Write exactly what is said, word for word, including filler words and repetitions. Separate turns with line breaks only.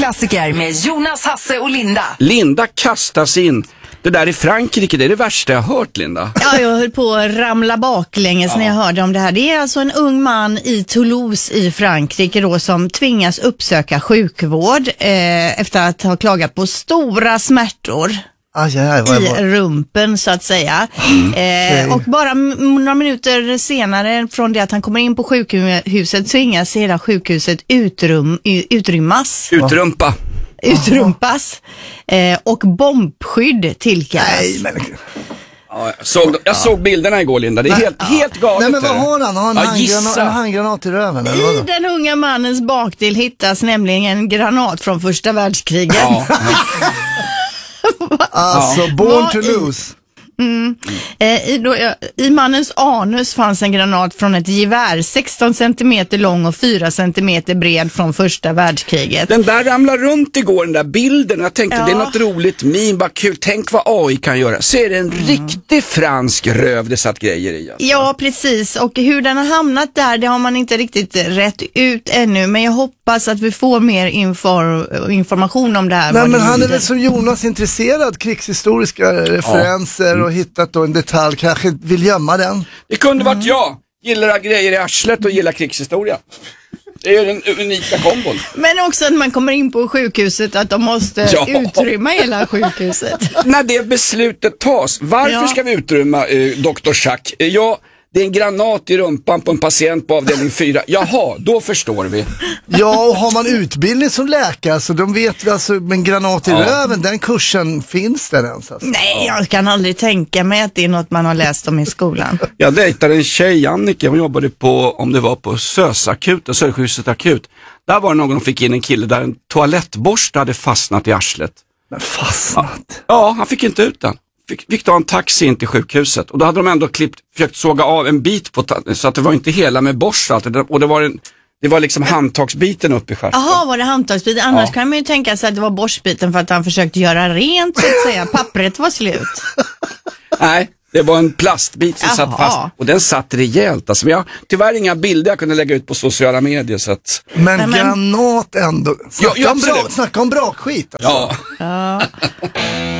Klassiker med Jonas, Hasse och Linda.
Linda kastas in. Det där i Frankrike, det är det värsta jag har hört, Linda.
Ja, jag höll på att ramla baklänges ja. när jag hörde om det här. Det är alltså en ung man i Toulouse i Frankrike då som tvingas uppsöka sjukvård eh, efter att ha klagat på stora smärtor.
Aj, aj, aj,
i rumpen så att säga.
Mm, okay.
eh, och bara m- några minuter senare från det att han kommer in på sjukhuset tvingas hela sjukhuset utrum- utrymmas.
Utrumpa.
Utrumpas. Eh, och bombskydd tillkallas.
Nej, men...
Ja, jag, såg, jag såg bilderna igår, Linda. Det är helt, ja. helt galet.
Nej, men vad har han? Har han
ja,
handgranat, en handgranat i röven? Eller
I den unga mannens bakdel hittas nämligen en granat från första världskriget.
Ja.
Alltså,
ja.
born to lose.
Mm. Eh, i, då, I mannens anus fanns en granat från ett gevär sexton centimeter lång och fyra centimeter bred från första världskriget.
Den där ramlar runt igår, den där bilden. Jag tänkte
ja.
det är något roligt meme, bara kul. Tänk vad A I kan göra. Så är det en mm. riktig fransk röv det satt grejer i. Alltså.
Ja, precis. Och hur den har hamnat där, det har man inte riktigt rätt ut ännu. Men jag hoppas att vi får mer infor- information om det här.
Nej, men
det
han är väl som Jonas intresserad krigshistoriska referenser ja. mm. och hittat då en detalj, kanske vill gömma den.
Det kunde varit mm. jag. Gillar grejer i arslet och gillar krigshistoria. Det är den unika kombon.
Men också att man kommer in på sjukhuset att de måste ja. utrymma hela sjukhuset.
När det beslutet tas, varför ja. ska vi utrymma eh, doktor Schack? Eh, ja, det är en granat i rumpan på en patient på avdelning fyra. Jaha, då förstår vi.
Ja, och har man utbildning som läkare så de vet vi alltså, men granat i ja. röven, den kursen finns där ens alltså.
Nej, jag kan aldrig tänka mig att det är något man har läst om i skolan.
Jag dejtade en tjej, Annika, hon jobbade på, om det var på Sösakuten, Södersjukhuset akut. Där var det någon som fick in en kille där en toalettborste hade fastnat i arslet.
Men fastnat?
Ja, ja han fick inte ut den. Fick, fick ta en taxi in till sjukhuset och då hade de ändå klippt, försökt såga av en bit på ta- så att det var inte hela med borst och allt och det var en, det var liksom handtagsbiten upp i stjärten.
Jaha, var det handtagsbiten? Annars
ja.
kan man ju tänka sig att det var borstbiten för att han försökte göra rent så att säga. Pappret var slut.
Nej, det var en plastbit som Jaha. satt fast och den satt rejält. Alltså, men jag tyvärr inga bilder jag kunde lägga ut på sociala medier så att...
Men, men granat ändå. Snacka, ja, om, bra, snacka om bra skit. Alltså.
Ja.
ja.